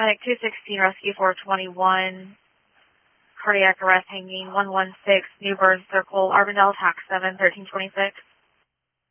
Medic 216, Rescue 421, cardiac arrest hanging 116, New Bern Circle, Arvindale, TAC 7, 1326.